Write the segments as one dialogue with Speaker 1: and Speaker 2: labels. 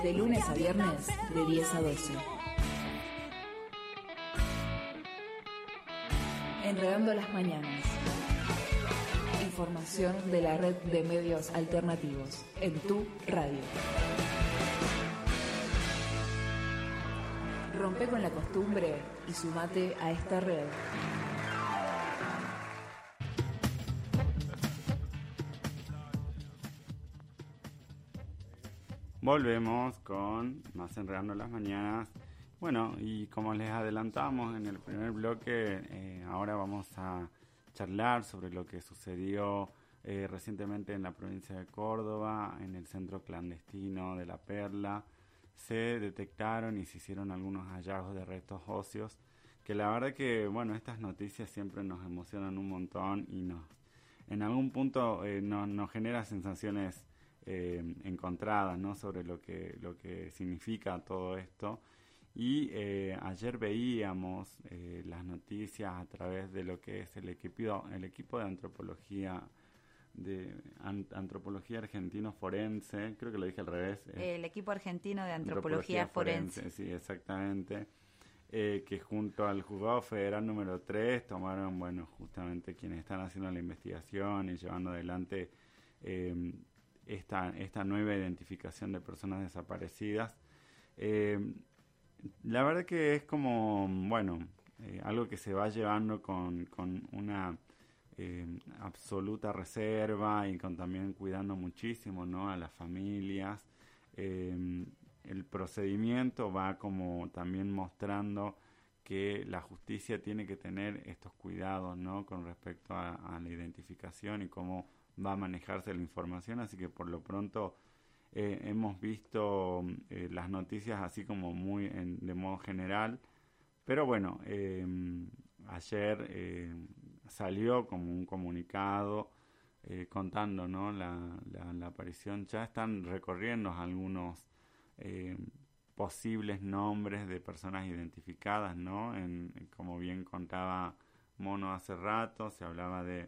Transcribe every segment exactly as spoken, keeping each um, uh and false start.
Speaker 1: De lunes a viernes, de diez a doce. Enredando las mañanas. Información de la red de medios alternativos en tu radio. Rompe con la costumbre y sumate a esta red.
Speaker 2: Volvemos con más Enredando las Mañanas. Bueno, y como les adelantamos en el primer bloque, eh, ahora vamos a charlar sobre lo que sucedió eh, recientemente en la provincia de Córdoba, en el centro clandestino de La Perla. Se detectaron y se hicieron algunos hallazgos de restos óseos, que la verdad que, bueno, estas noticias siempre nos emocionan un montón y nos, en algún punto eh, nos, nos genera sensaciones eh, encontradas, ¿no?, sobre lo que, lo que significa todo esto. Y eh, ayer veíamos eh, las noticias a través de lo que es el equipo, el equipo de antropología de an, antropología argentino forense, creo que lo dije al revés.
Speaker 3: Eh, el equipo argentino de antropología, antropología forense.
Speaker 2: forense. Sí, exactamente. Eh, que junto al juzgado federal número tres tomaron, bueno, justamente quienes están haciendo la investigación y llevando adelante eh, esta, esta nueva identificación de personas desaparecidas. Eh, La verdad que es como, bueno, eh, algo que se va llevando con, con una eh, absoluta reserva y con también cuidando muchísimo, ¿no?, a las familias. Eh, el procedimiento va como también mostrando que la justicia tiene que tener estos cuidados, ¿no?, con respecto a, a la identificación y cómo va a manejarse la información, así que por lo pronto Eh, hemos visto eh, las noticias así como muy en, de modo general, pero bueno, eh, ayer eh, salió como un comunicado eh, contando, ¿no?, la, la, la aparición. Ya están recorriendo algunos eh, posibles nombres de personas identificadas, ¿no? En, como bien contaba Mono hace rato, se hablaba de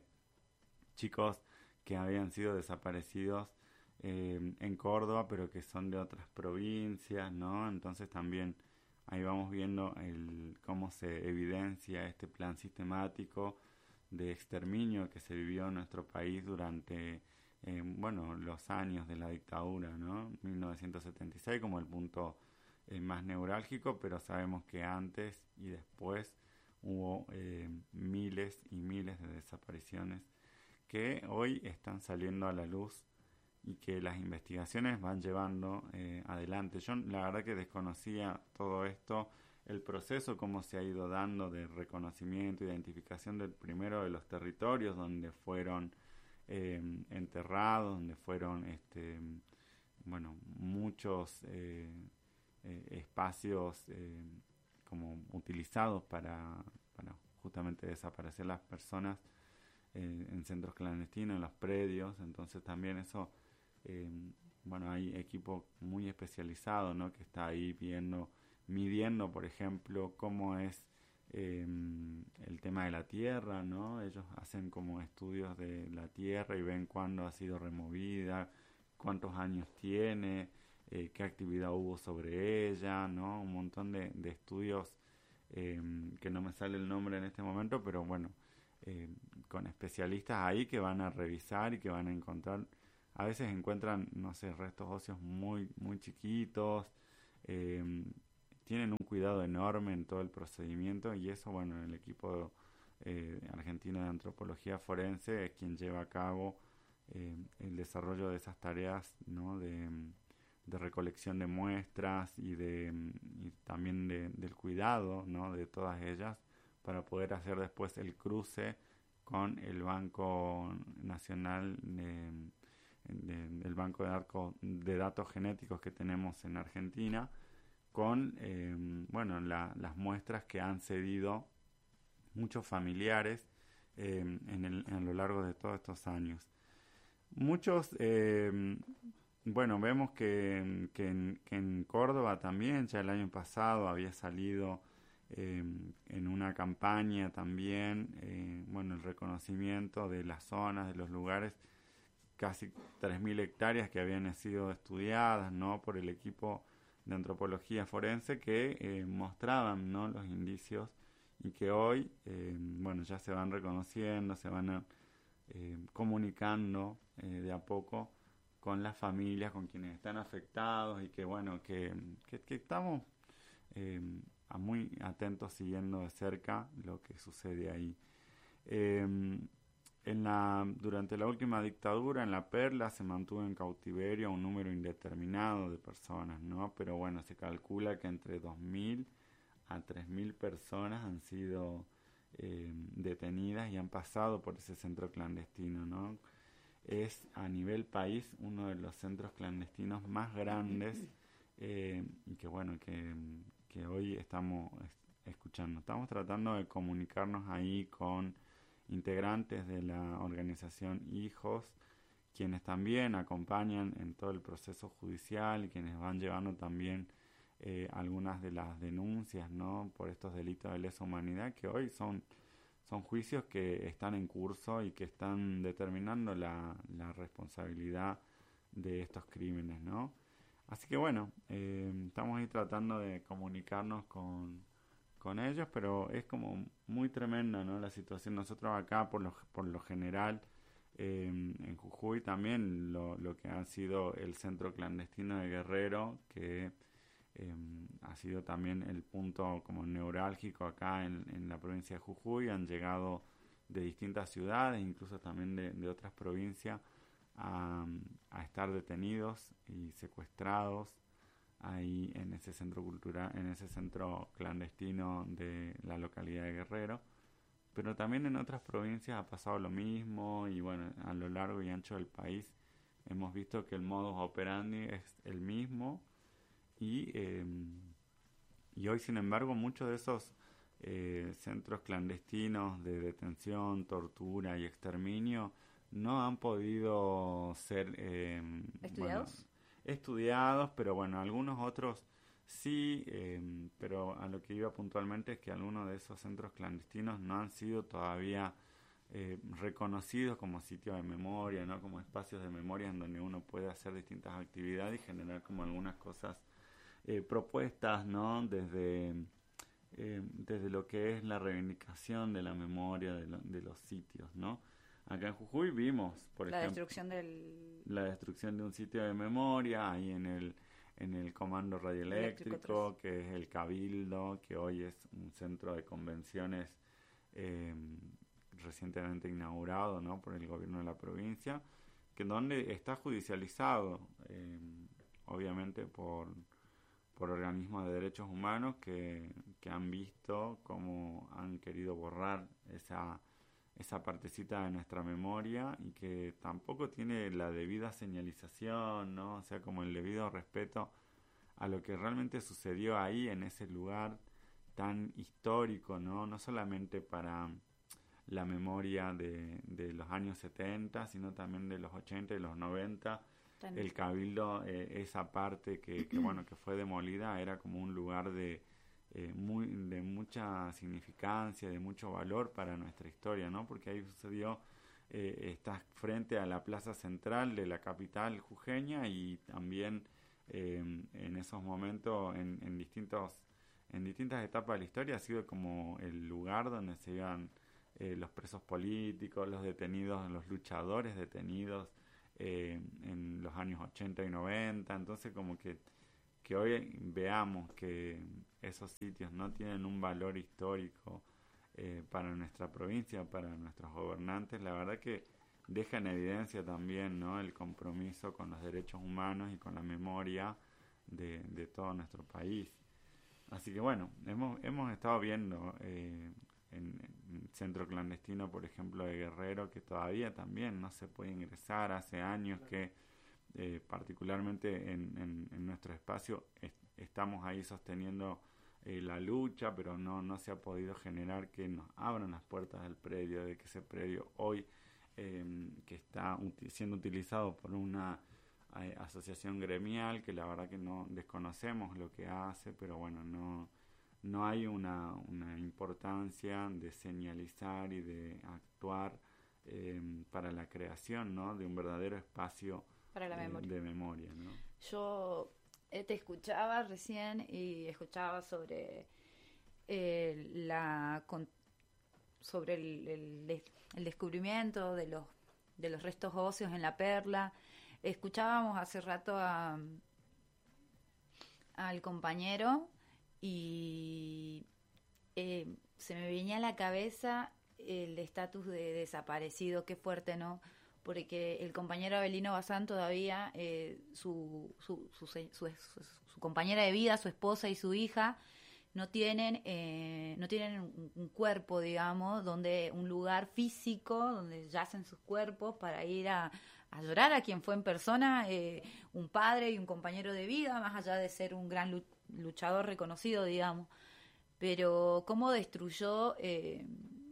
Speaker 2: chicos que habían sido desaparecidos Eh, en Córdoba, pero que son de otras provincias, ¿no? Entonces también ahí vamos viendo el, cómo se evidencia este plan sistemático de exterminio que se vivió en nuestro país durante, eh, bueno, los años de la dictadura, ¿no? mil novecientos setenta y seis como el punto eh, más neurálgico, pero sabemos que antes y después hubo eh, miles y miles de desapariciones que hoy están saliendo a la luz y que las investigaciones van llevando eh, adelante. Yo la verdad que desconocía todo esto, el proceso, cómo se ha ido dando de reconocimiento, identificación del primero de los territorios donde fueron eh, enterrados, donde fueron este, bueno, muchos eh, eh, espacios eh, como utilizados para, para justamente desaparecer las personas eh, en centros clandestinos, en los predios. Entonces también eso Eh, bueno, hay equipo muy especializado, ¿no?, que está ahí viendo, midiendo, por ejemplo, cómo es eh, el tema de la tierra, ¿no? Ellos hacen como estudios de la tierra y ven cuándo ha sido removida, cuántos años tiene, eh, qué actividad hubo sobre ella, ¿no? Un montón de, de estudios eh, que no me sale el nombre en este momento, pero bueno, eh, con especialistas ahí que van a revisar y que van a encontrar. A veces encuentran, no sé, restos óseos muy, muy chiquitos, eh, tienen un cuidado enorme en todo el procedimiento y eso, bueno, el equipo eh, argentino de antropología forense es quien lleva a cabo eh, el desarrollo de esas tareas, ¿no?, de, de recolección de muestras y, de, y también de, del cuidado, ¿no?, de todas ellas para poder hacer después el cruce con el Banco Nacional de De, del banco de, arco, de datos genéticos que tenemos en Argentina, con eh, bueno, la, las muestras que han cedido muchos familiares eh, en, el, en lo largo de todos estos años. Muchos, eh, bueno, vemos que, que, en, que en Córdoba también, ya el año pasado había salido eh, en una campaña también, eh, bueno, el reconocimiento de las zonas, de los lugares casi tres mil hectáreas que habían sido estudiadas, ¿no?, por el equipo de antropología forense, que eh, mostraban, ¿no?, los indicios, y que hoy, eh, bueno, ya se van reconociendo, se van eh, comunicando eh, de a poco con las familias, con quienes están afectados, y que, bueno, que, que, que estamos eh, a muy atentos siguiendo de cerca lo que sucede ahí. Eh, en la, durante la última dictadura, en La Perla, se mantuvo en cautiverio un número indeterminado de personas, ¿no? Pero bueno, se calcula que entre dos mil a tres mil personas han sido eh, detenidas y han pasado por ese centro clandestino, ¿no? Es a nivel país uno de los centros clandestinos más grandes eh, y que bueno, que, que hoy estamos escuchando. Estamos tratando de comunicarnos ahí con integrantes de la organización Hijos, quienes también acompañan en todo el proceso judicial y quienes van llevando también eh, algunas de las denuncias, ¿no?, por estos delitos de lesa humanidad, que hoy son, son juicios que están en curso y que están determinando la, la responsabilidad de estos crímenes, ¿no? Así que bueno, eh, estamos ahí tratando de comunicarnos con con ellos, pero es como muy tremenda, ¿no?, la situación. Nosotros acá, por lo, por lo general, eh, en Jujuy también, lo, lo que ha sido el centro clandestino de Guerrero, que eh, ha sido también el punto como neurálgico acá en, en la provincia de Jujuy. Han llegado de distintas ciudades, incluso también de, de otras provincias, a, a estar detenidos y secuestrados ahí en ese centro cultural, en ese centro clandestino de la localidad de Guerrero. Pero también en otras provincias ha pasado lo mismo, y bueno, a lo largo y ancho del país hemos visto que el modus operandi es el mismo, y, eh, y hoy, sin embargo, muchos de esos eh, centros clandestinos de detención, tortura y exterminio no han podido ser eh,
Speaker 3: ¿estudiados?
Speaker 2: Bueno, estudiados, pero bueno, algunos otros sí, eh, pero a lo que iba puntualmente es que algunos de esos centros clandestinos no han sido todavía eh, reconocidos como sitios de memoria, ¿no?, como espacios de memoria en donde uno puede hacer distintas actividades y generar como algunas cosas eh, propuestas, ¿no?, desde eh, desde lo que es la reivindicación de la memoria de, lo, de los sitios, ¿no? Acá en Jujuy vimos, por
Speaker 3: la
Speaker 2: ejemplo,
Speaker 3: destrucción del...
Speaker 2: la destrucción de un sitio de memoria ahí en el en el Comando Radioeléctrico, que es el Cabildo, que hoy es un centro de convenciones eh, recientemente inaugurado, ¿no?, por el gobierno de la provincia, que donde está judicializado, eh, obviamente por por organismos de derechos humanos que, que han visto cómo han querido borrar esa esa partecita de nuestra memoria, y que tampoco tiene la debida señalización, ¿no? O sea, como el debido respeto a lo que realmente sucedió ahí, en ese lugar tan histórico, ¿no? No solamente para la memoria de, de los años setenta, sino también de los ochenta y los noventa. El Cabildo, eh, esa parte que, que, bueno, que fue demolida, era como un lugar de Eh, muy, de mucha significancia, de mucho valor para nuestra historia, ¿no? Porque ahí sucedió, eh, está frente a la plaza central de la capital jujeña, y también eh, en esos momentos, en, en distintos en distintas etapas de la historia, ha sido como el lugar donde se iban eh, los presos políticos, los detenidos, los luchadores detenidos eh, en los años ochenta y noventa. Entonces, como que que hoy veamos que esos sitios no tienen un valor histórico eh, para nuestra provincia, para nuestros gobernantes, la verdad que deja en evidencia también, ¿no?, el compromiso con los derechos humanos y con la memoria de, de todo nuestro país. Así que bueno, hemos, hemos estado viendo eh, en, en el centro clandestino, por ejemplo, de Guerrero, que todavía también no se puede ingresar. Hace años que Eh, particularmente en, en, en nuestro espacio est estamos ahí sosteniendo eh, la lucha, pero no, no se ha podido generar que nos abran las puertas del predio, de que ese predio hoy eh, que está uti siendo utilizado por una eh, asociación gremial, que la verdad que no desconocemos lo que hace, pero bueno, no, no hay una, una importancia de señalizar y de actuar eh, para la creación, ¿no? De un verdadero espacio
Speaker 3: para la
Speaker 2: eh,
Speaker 3: memoria.
Speaker 2: de memoria, ¿no?
Speaker 3: Yo eh, te escuchaba recién y escuchaba sobre eh, la con, sobre el, el, el descubrimiento de los de los restos óseos en la Perla. Escuchábamos hace rato a al compañero y eh, se me venía a la cabeza el estatus de desaparecido. Qué fuerte, ¿no? Porque el compañero Abelino Bazán todavía, eh, su, su, su, su, su, su compañera de vida, su esposa y su hija, no tienen, eh, no tienen un, un cuerpo, digamos, donde un lugar físico donde yacen sus cuerpos para ir a, a llorar a quien fue en persona, eh, un padre y un compañero de vida, más allá de ser un gran luchador reconocido, digamos. Pero cómo destruyó eh,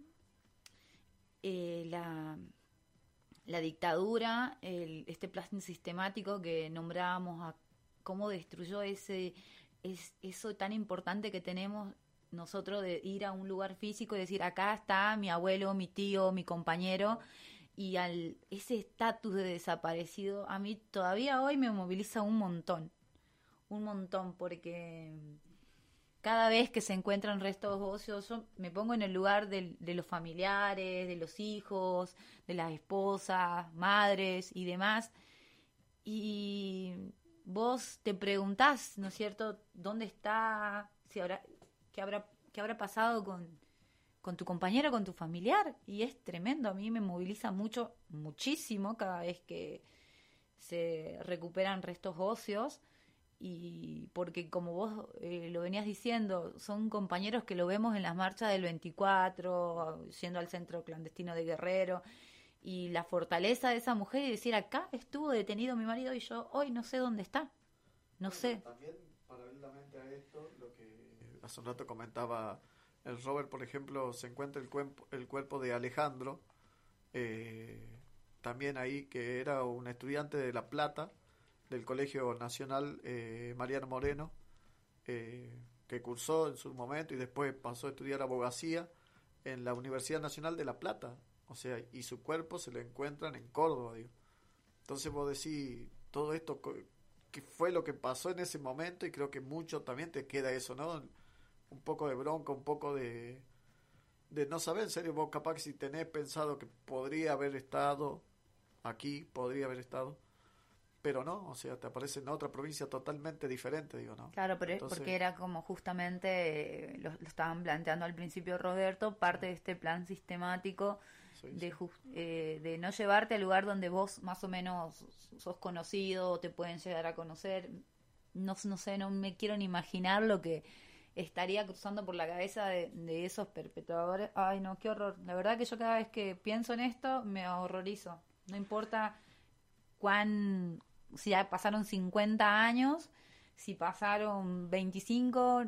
Speaker 3: eh, la... la dictadura, el, este plan sistemático que nombrábamos, a cómo destruyó ese es, eso tan importante que tenemos nosotros de ir a un lugar físico y decir, acá está mi abuelo, mi tío, mi compañero, y al ese estatus de desaparecido a mí todavía hoy me moviliza un montón, un montón, porque cada vez que se encuentran restos óseos, yo me pongo en el lugar de, de los familiares, de los hijos, de las esposas, madres y demás. Y vos te preguntás, ¿no es cierto?, ¿dónde está? Si habrá, ¿qué habrá, qué habrá pasado con, con tu compañero, con tu familiar? Y es tremendo, a mí me moviliza mucho, muchísimo cada vez que se recuperan restos óseos. Y porque como vos eh, lo venías diciendo, son compañeros que lo vemos en las marchas del veinticuatro, yendo al centro clandestino de Guerrero, y la fortaleza de esa mujer y decir, acá estuvo detenido mi marido y yo hoy no sé dónde está, no bueno, sé.
Speaker 4: También, paralelamente a esto, lo que hace un rato comentaba el Robert, por ejemplo, se encuentra el cuerpo, el cuerpo de Alejandro, eh, también ahí, que era un estudiante de La Plata, del Colegio Nacional eh, Mariano Moreno, eh, que cursó en su momento y después pasó a estudiar abogacía en la Universidad Nacional de La Plata, o sea, y su cuerpo se lo encuentran en Córdoba, digo. Entonces vos decís, todo esto, ¿qué fue lo que pasó en ese momento? Y creo que mucho también te queda eso, ¿no? Un poco de bronca, un poco de, de no saber, en serio, vos capaz que si tenés pensado que podría haber estado aquí, podría haber estado, pero no, o sea, te aparece en otra provincia totalmente diferente, digo, ¿no?
Speaker 3: Claro, pero
Speaker 4: Entonces,
Speaker 3: porque era como justamente, eh, lo, lo estaban planteando al principio Roberto, parte sí. de este plan sistemático sí, de, sí. Eh, de no llevarte al lugar donde vos más o menos sos conocido o te pueden llegar a conocer. No, no sé, no me quiero ni imaginar lo que estaría cruzando por la cabeza de, de esos perpetradores. Ay, no, qué horror. La verdad que yo cada vez que pienso en esto me horrorizo. No importa cuán... si ya pasaron cincuenta años, si pasaron veinticinco,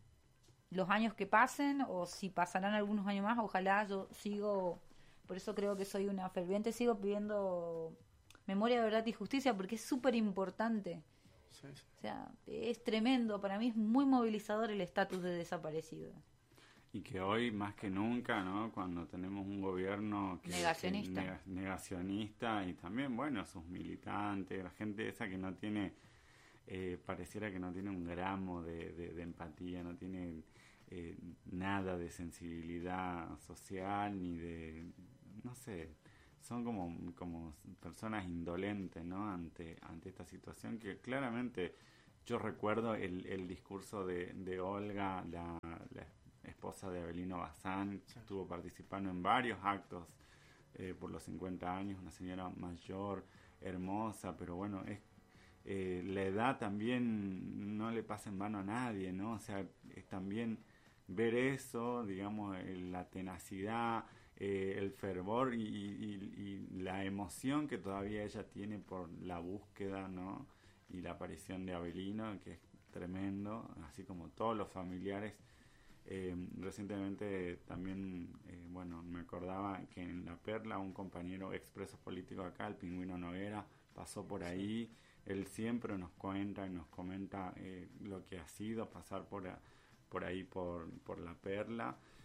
Speaker 3: los años que pasen, o si pasarán algunos años más, ojalá. Yo sigo, por eso creo que soy una ferviente, sigo pidiendo memoria, verdad y justicia, porque es súper importante.
Speaker 4: Sí, sí.
Speaker 3: O sea, es tremendo, para mí es muy movilizador el estatus de desaparecido.
Speaker 2: Y que hoy más que nunca, ¿no? Cuando tenemos un gobierno que,
Speaker 3: negacionista.
Speaker 2: Que neg- negacionista y también, bueno, sus militantes, la gente esa que no tiene, eh, pareciera que no tiene un gramo de, de, de empatía, no tiene eh, nada de sensibilidad social ni de, no sé, son como, como personas indolentes, ¿no? Ante, ante esta situación que claramente yo recuerdo el, el discurso de, de Olga, la, la esposa de Abelino Bazán, sí. estuvo participando en varios actos eh, por los cincuenta años, una señora mayor, hermosa, pero bueno, es eh, la edad también no le pasa en vano a nadie, ¿no? O sea, es también ver eso, digamos, la tenacidad, eh, el fervor y, y, y la emoción que todavía ella tiene por la búsqueda, ¿no? Y la aparición de Abelino, que es tremendo, así como todos los familiares. Eh, recientemente también, eh, bueno, me acordaba que en La Perla un compañero expreso político acá, el Pingüino Noguera, pasó por ahí. Él siempre nos cuenta y nos comenta eh, lo que ha sido pasar por, a, por ahí, por, por La Perla.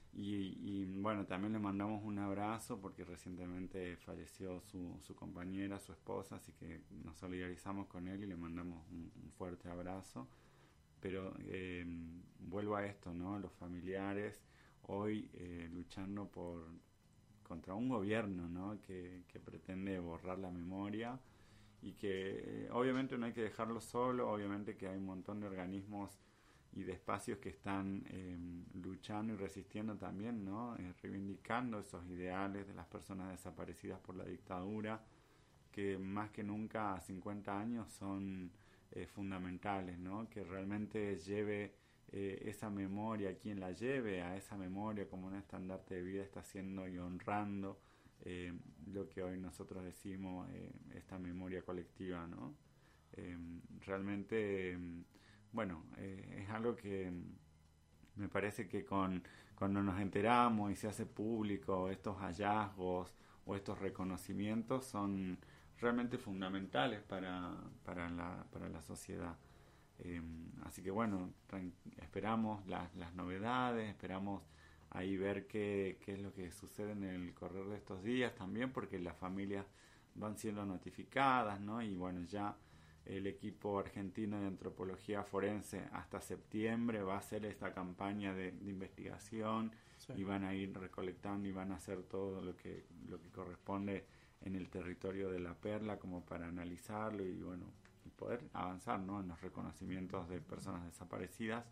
Speaker 2: Y, y bueno, también le mandamos un abrazo porque recientemente falleció su, su compañera, su esposa, así que nos solidarizamos con él y le mandamos un, un fuerte abrazo. Pero eh, vuelvo a esto, ¿no? Los familiares hoy eh, luchando por contra un gobierno, ¿no? que, que pretende borrar la memoria y que eh, obviamente no hay que dejarlo solo, obviamente que hay un montón de organismos y de espacios que están eh, luchando y resistiendo también, ¿no? Eh, reivindicando esos ideales de las personas desaparecidas por la dictadura, que más que nunca a cincuenta años son eh, fundamentales, ¿no? Que realmente lleve eh, esa memoria, quien la lleve a esa memoria como un estandarte de vida está haciendo y honrando eh, lo que hoy nosotros decimos, eh, esta memoria colectiva, ¿no? Eh, realmente... Eh, Bueno, eh, es algo que me parece que con cuando nos enteramos y se hace público estos hallazgos o estos reconocimientos son realmente fundamentales para, para, la, para la sociedad. Eh, así que bueno, esperamos las, las novedades, esperamos ahí ver qué, qué es lo que sucede en el correr de estos días también, porque las familias van siendo notificadas, ¿no? Y bueno, ya el equipo argentino de antropología forense hasta septiembre va a hacer esta campaña de, de investigación, sí. Y van a ir recolectando y van a hacer todo lo que lo que corresponde en el territorio de La Perla como para analizarlo y bueno, y poder avanzar, ¿no? En los reconocimientos de personas desaparecidas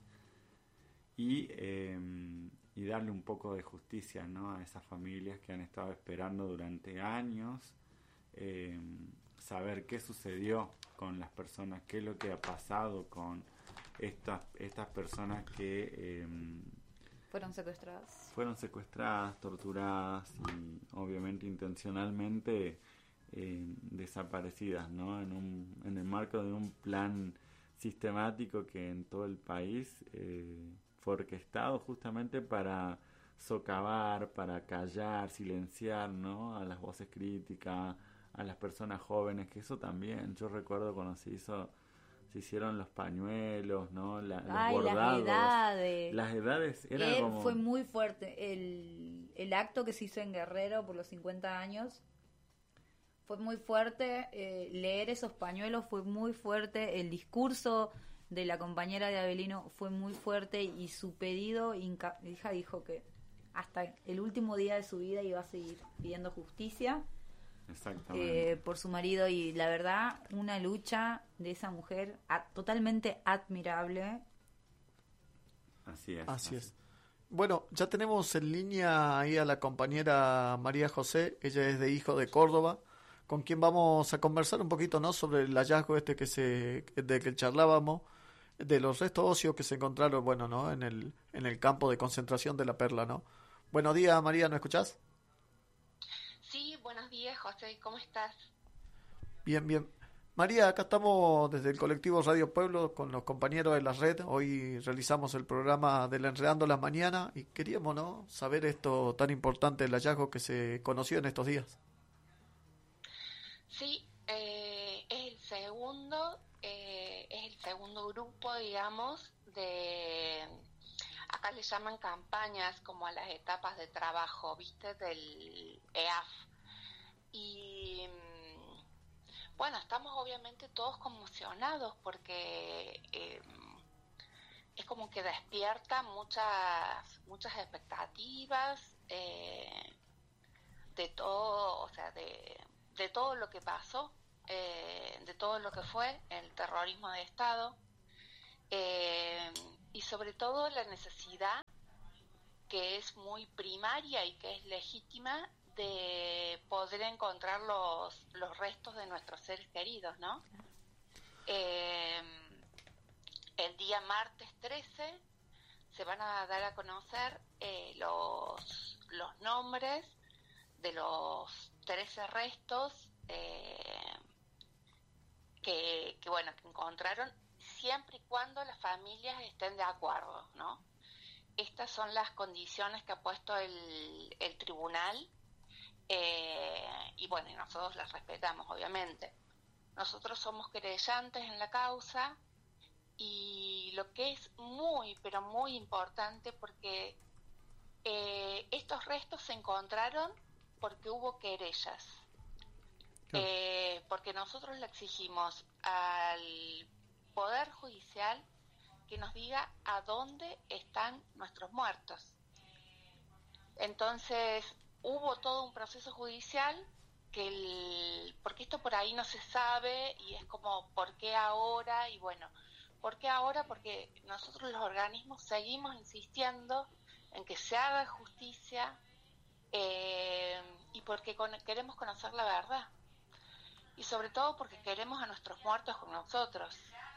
Speaker 2: y eh, y darle un poco de justicia, ¿no? A esas familias que han estado esperando durante años eh, saber qué sucedió con las personas, qué es lo que ha pasado con estas estas personas que eh,
Speaker 3: fueron secuestradas.
Speaker 2: Fueron secuestradas, torturadas y obviamente intencionalmente eh, desaparecidas, ¿no? En un en el marco de un plan sistemático que en todo el país eh, fue orquestado justamente para socavar, para callar, silenciar, ¿no? A las voces críticas, a las personas jóvenes, que eso también, yo recuerdo cuando se hizo, se hicieron los pañuelos, ¿no? La, los
Speaker 3: Ay,
Speaker 2: bordados.
Speaker 3: las edades.
Speaker 2: Las edades eran
Speaker 3: Él
Speaker 2: como...
Speaker 3: Fue muy fuerte. El, el acto que se hizo en Guerrero por los cincuenta años fue muy fuerte. Eh, leer esos pañuelos fue muy fuerte. El discurso de la compañera de Avelino fue muy fuerte y su pedido, inca- hija dijo que hasta el último día de su vida iba a seguir pidiendo justicia. Eh, por su marido y la verdad una lucha de esa mujer a, totalmente admirable.
Speaker 2: Así es.
Speaker 4: Así es. Bueno, ya tenemos en línea ahí a la compañera María José, ella es de Hijo de Córdoba, con quien vamos a conversar un poquito, ¿no? Sobre el hallazgo este que se de que charlábamos, de los restos óseos que se encontraron, bueno, ¿no? En el en el campo de concentración de La Perla, ¿no? Buenos días, María, ¿no escuchás?
Speaker 5: Sí, buenos días, José, ¿cómo estás?
Speaker 4: Bien, bien. María, acá estamos desde el colectivo Radio Pueblo con los compañeros de la red. Hoy realizamos el programa del Enredando la Mañana y queríamos, ¿no? saber esto tan importante, el hallazgo que se conoció en estos días.
Speaker 5: Sí, eh, es el segundo, eh, es el segundo grupo, digamos, de... Acá le llaman campañas como a las etapas de trabajo, ¿viste? Del E A F. Y bueno, estamos obviamente todos conmocionados porque eh, es como que despierta muchas muchas expectativas eh, de todo, o sea, de, de todo lo que pasó, eh, de todo lo que fue el terrorismo de Estado. Eh, y sobre todo la necesidad que es muy primaria y que es legítima de poder encontrar los, los restos de nuestros seres queridos, ¿no? Eh, el día martes trece se van a dar a conocer eh, los, los nombres de los trece restos eh, que, que, bueno, que encontraron, siempre y cuando las familias estén de acuerdo, ¿no? Estas son las condiciones que ha puesto el, el tribunal eh, y bueno, y nosotros las respetamos, obviamente. Nosotros somos querellantes en la causa y lo que es muy, pero muy importante, porque eh, estos restos se encontraron porque hubo querellas. Claro. Eh, porque nosotros le exigimos al Poder Judicial que nos diga a dónde están nuestros muertos. Entonces hubo todo un proceso judicial que el, porque esto por ahí no se sabe y es como ¿por qué ahora? Y bueno, ¿por qué ahora? Porque nosotros los organismos seguimos insistiendo en que se haga justicia eh, y porque con, queremos conocer la verdad y sobre todo porque queremos a nuestros muertos con nosotros.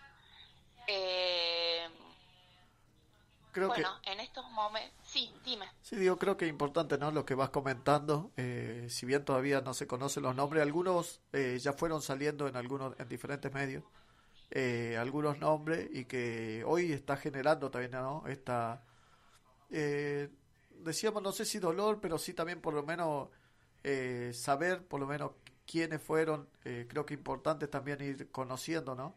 Speaker 5: Eh,
Speaker 4: Creo
Speaker 5: bueno,
Speaker 4: que,
Speaker 5: en estos momentos... Sí, dime.
Speaker 4: Sí, digo, creo que es importante, ¿no? Lo que vas comentando, eh, si bien todavía no se conocen los nombres, algunos eh, ya fueron saliendo en algunos en diferentes medios, eh, algunos nombres, y que hoy está generando también, ¿no? Esta, eh, decíamos, no sé si dolor, pero sí también por lo menos eh, saber, por lo menos, quiénes fueron, eh, creo que es importante también ir conociendo, ¿no?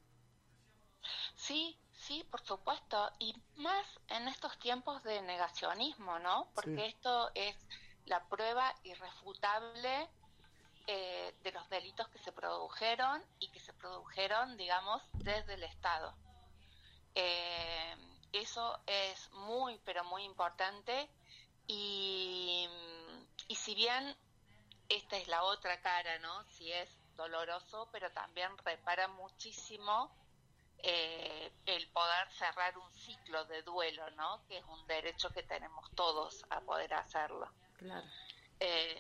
Speaker 5: Sí, sí, por supuesto, y más en estos tiempos de negacionismo, ¿no? Porque sí. Esto es la prueba irrefutable eh, de los delitos que se produjeron y que se produjeron, digamos, desde el Estado. Eh, eso es muy, pero muy importante y, y si bien esta es la otra cara, ¿no? Sí es doloroso, pero también repara muchísimo Eh, el poder cerrar un ciclo de duelo, ¿no? Que es un derecho que tenemos todos a poder hacerlo.
Speaker 3: Claro.
Speaker 5: Eh,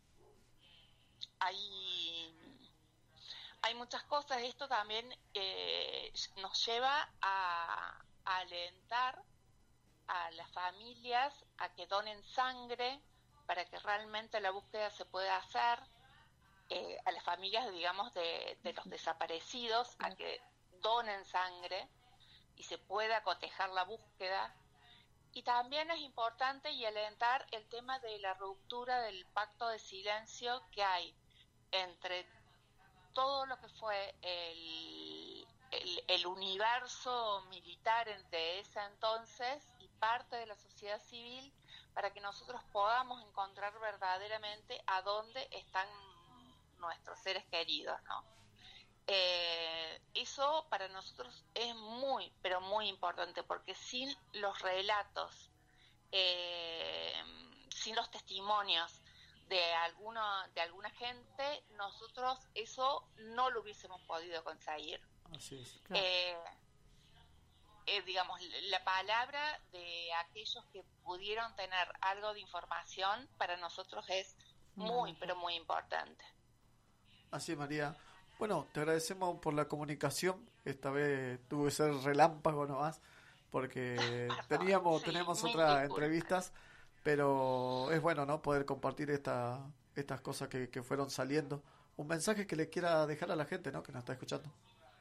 Speaker 5: hay, hay muchas cosas. Esto también eh, nos lleva a, a alentar a las familias a que donen sangre para que realmente la búsqueda se pueda hacer. Eh, a las familias, digamos, de, de los desaparecidos, a que donen sangre y se pueda cotejar la búsqueda. Y también es importante y alentar el tema de la ruptura del pacto de silencio que hay entre todo lo que fue el, el, el universo militar de ese entonces y parte de la sociedad civil, para que nosotros podamos encontrar verdaderamente a dónde están nuestros seres queridos, ¿no? Eh, eso para nosotros es muy, pero muy importante, porque sin los relatos, eh, sin los testimonios de alguna, de alguna gente, nosotros eso no lo hubiésemos podido conseguir.
Speaker 4: Así es, claro.
Speaker 5: eh, eh, digamos, la palabra de aquellos que pudieron tener algo de información para nosotros es muy, pero muy importante.
Speaker 4: Así es, María. Bueno, te agradecemos por la comunicación. Esta vez tuvo que ser relámpago nomás, porque Perdón, teníamos sí, tenemos otras entrevistas, pero es bueno, ¿no? Poder compartir esta, estas cosas que, que fueron saliendo. Un mensaje que le quiera dejar a la gente, ¿no? Que nos está escuchando.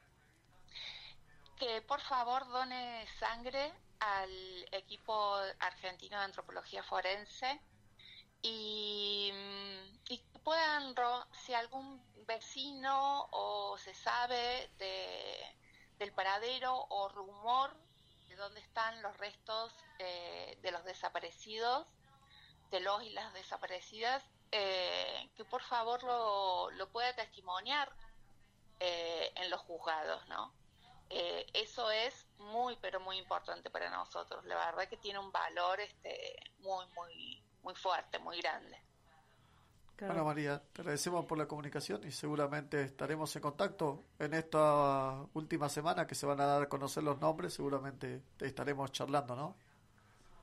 Speaker 5: Que por favor done sangre al equipo argentino de antropología forense y, y que puedan, si algún vecino o se sabe de, del paradero o rumor de dónde están los restos eh, de los desaparecidos, de los y las desaparecidas, eh, que por favor lo, lo pueda testimoniar eh, en los juzgados, ¿no? Eh, eso es muy, pero muy importante para nosotros. La verdad que tiene un valor este muy, muy, muy fuerte, muy grande.
Speaker 4: Claro. Bueno, María, te agradecemos por la comunicación y seguramente estaremos en contacto en esta última semana que se van a dar a conocer los nombres. Seguramente te estaremos charlando, ¿no?